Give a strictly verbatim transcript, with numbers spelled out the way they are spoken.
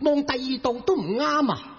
望第二度都唔啱啊！